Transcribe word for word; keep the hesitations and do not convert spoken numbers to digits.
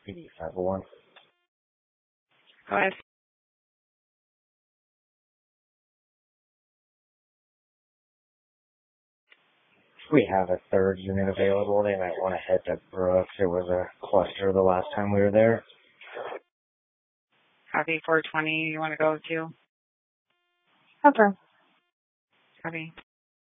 five oh one. Go ahead. We have a third unit available. They might want to head to Brooks. It was a cluster the last time we were there. Copy four twenty. You want to go to? Okay. Copy.